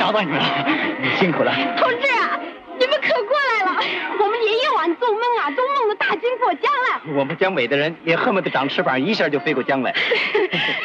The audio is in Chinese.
打断你了，你辛苦了。 同志啊，你们可过来了！我们连夜晚做梦啊，都梦到大军过江了。 我们江北的人也恨不得长翅膀，一下就飞过江来。